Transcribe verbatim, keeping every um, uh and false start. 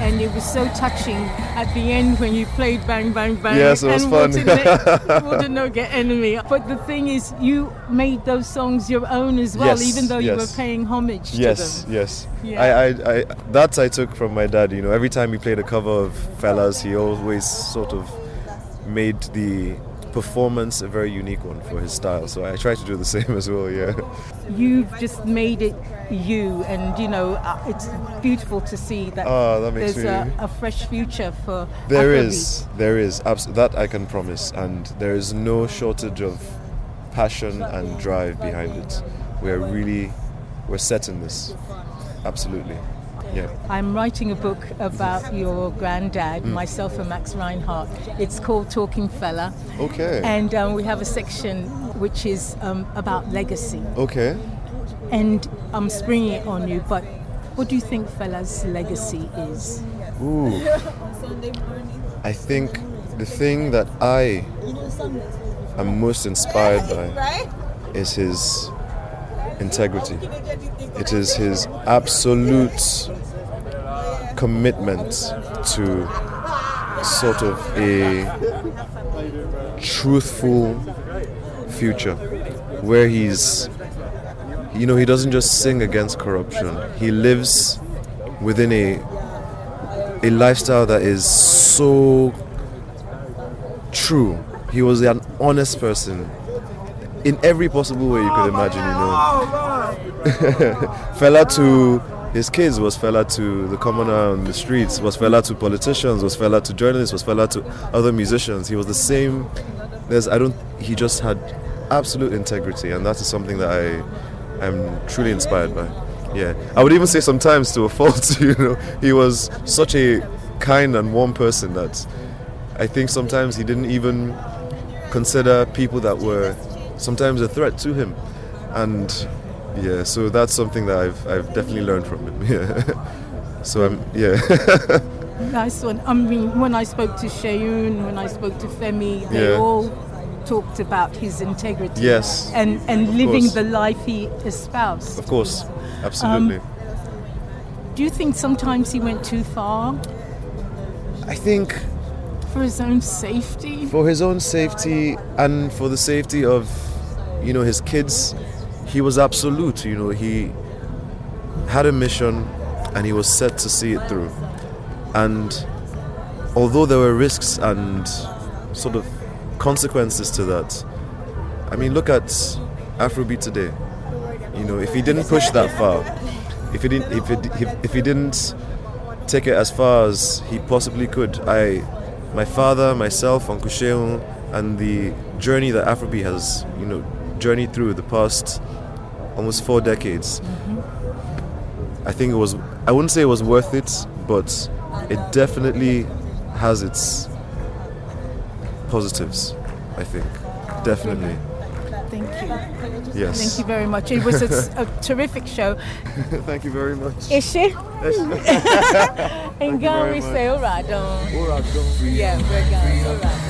and it was so touching at the end when you played Bang Bang Bang. Yes, it was and fun. Water No Get Enemy. But the thing is, you made those songs your own as well, Yes, even though yes. you were paying homage Yes, to them. yes. Yeah. I, I, I, that I took from my dad. You know, every time he played a cover of Fellas, he always sort of made the performance a very unique one for his style. So I try to do the same as well. Yeah. You've just made it you, and you know uh, it's beautiful to see that, Oh, that makes there's me. a, a fresh future for There Afrobeat. is, there is, abs- that I can promise, and there is no shortage of passion and drive behind it. We're really, we're set in this, absolutely, yeah. I'm writing a book about your granddad, Hmm. myself and Max Reinhardt. It's called Talking Fella, Okay, and um, we have a section which is um, about legacy. okay. And I'm springing it on you, but what do you think Fella's legacy is? Ooh, I think the thing that I am most inspired by is his integrity. It is his absolute commitment to sort of a truthful future where he's, you know, he doesn't just sing against corruption. He lives within a a lifestyle that is so true. He was an honest person in every possible way you could imagine, you know. Fella to his kids was Fella to the commoner on the streets, was Fella to politicians, was Fella to journalists, was Fella to other musicians. He was the same. There's, I don't, he just had absolute integrity, and that is something that I am truly inspired by. Yeah, I would even say sometimes to a fault, you know. He was such a kind and warm person that I think sometimes he didn't even consider people that were sometimes a threat to him. And yeah, so that's something that I've I've definitely learned from him. Yeah. So I'm yeah. Nice one. I mean, when I spoke to Sheyoun, when I spoke to Femi, they Yeah. all talked about his integrity. Yes. And and Of living course. the life he espoused. Of course, absolutely. Um, Do you think sometimes he went too far I think for his own safety? for his own safety and for the safety of, you know, his kids, he was absolute. You know, he had a mission and he was set to see it through. And although there were risks and sort of consequences to that, I mean, look at Afrobeat today. You know, if he didn't push that far, if he didn't, if it, if, if he didn't take it as far as he possibly could, I, my father, myself, Uncle Sheyoun, and the journey that Afrobeat has, you know, journeyed through the past almost four decades, mm-hmm. I think it was, I wouldn't say it was worth it, but it definitely has its positives, I think, definitely. Thank you. Yes. Thank you very much. It was a, a terrific show. Thank you very much. Is she? In you Ghana very we much. say, all right, don't. All right, don't. Yeah, we're Ghana, all right.